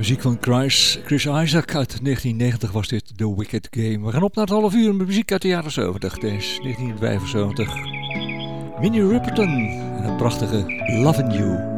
Muziek van Chris Isaac uit 1990 was dit, The Wicked Game. We gaan op naar het half uur met muziek uit de jaren 70. Dit is 1975. Minnie Riperton en het prachtige Lovin' You.